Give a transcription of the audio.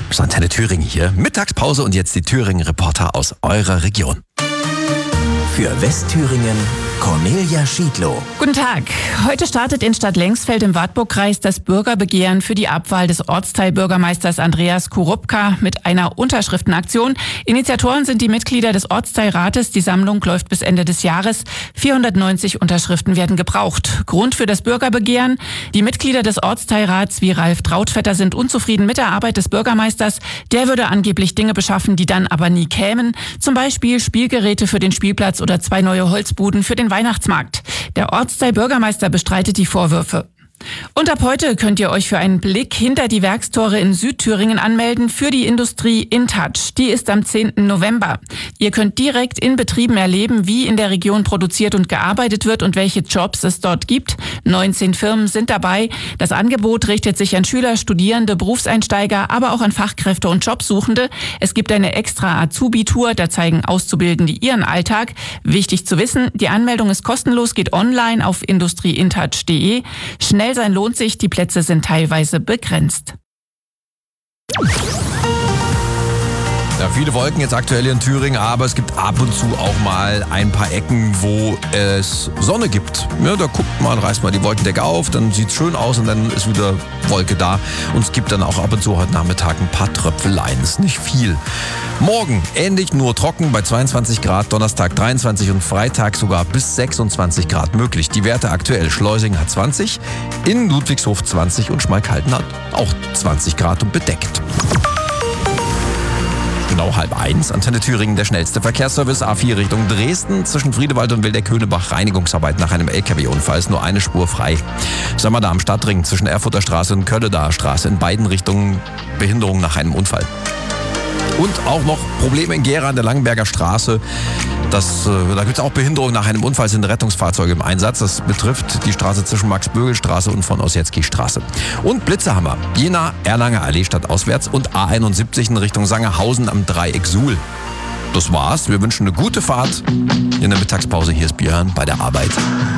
Das ist Antenne Thüringen hier. Mittagspause und jetzt die Thüringen-Reporter aus eurer Region. Für Westthüringen Cornelia Schiedlow. Guten Tag. Heute startet in Stadt Lengsfeld im Wartburgkreis das Bürgerbegehren für die Abwahl des Ortsteilbürgermeisters Andreas Kurupka mit einer Unterschriftenaktion. Initiatoren sind die Mitglieder des Ortsteilrates. Die Sammlung läuft bis Ende des Jahres. 490 Unterschriften werden gebraucht. Grund für das Bürgerbegehren: die Mitglieder des Ortsteilrats wie Ralf Trautvetter sind unzufrieden mit der Arbeit des Bürgermeisters. Der würde angeblich Dinge beschaffen, die dann aber nie kämen. Zum Beispiel Spielgeräte für den Spielplatz oder 2 neue Holzbuden für den Weihnachtsmarkt. Der Ortsteilbürgermeister bestreitet die Vorwürfe. Und ab heute könnt ihr euch für einen Blick hinter die Werkstore in Südthüringen anmelden für die Industrie InTouch. Die ist am 10. November. Ihr könnt direkt in Betrieben erleben, wie in der Region produziert und gearbeitet wird und welche Jobs es dort gibt. 19 Firmen sind dabei. Das Angebot richtet sich an Schüler, Studierende, Berufseinsteiger, aber auch an Fachkräfte und Jobsuchende. Es gibt eine extra Azubi-Tour, da zeigen Auszubildende ihren Alltag. Wichtig zu wissen, die Anmeldung ist kostenlos, geht online auf industrieintouch.de. Schnell sein lohnt sich, die Plätze sind teilweise begrenzt. Ja, viele Wolken jetzt aktuell in Thüringen, aber es gibt ab und zu auch mal ein paar Ecken, wo es Sonne gibt. Ja, da guckt man, reißt mal die Wolkendecke auf, dann sieht es schön aus und dann ist wieder Wolke da. Und es gibt dann auch ab und zu heute Nachmittag ein paar Tröpfeleien, ist nicht viel. Morgen ähnlich, nur trocken bei 22 Grad, Donnerstag 23 und Freitag sogar bis 26 Grad möglich. Die Werte aktuell: Schleusingen hat 20, in Ludwigshof 20 und Schmalkalden hat auch 20 Grad und bedeckt. Genau 12:30. Antenne Thüringen, der schnellste Verkehrsservice. A4 Richtung Dresden. Zwischen Friedewald und Wildeck-Höhnebach Reinigungsarbeit nach einem LKW-Unfall. Ist nur eine Spur frei. Sagen wir da am Stadtring zwischen Erfurter Straße und Kölledaer Straße. In beiden Richtungen Behinderung nach einem Unfall. Und auch noch Probleme in Gera an der Langenberger Straße. Da gibt es auch Behinderung nach einem Unfall, sind Rettungsfahrzeuge im Einsatz. Das betrifft die Straße zwischen Max-Bögel-Straße und von Ossietzky-Straße. Und Blitze haben wir. Jena, Erlanger Allee stadtauswärts und A71 in Richtung Sangerhausen am Dreieck Suhl. Das war's. Wir wünschen eine gute Fahrt in der Mittagspause. Hier ist Björn bei der Arbeit.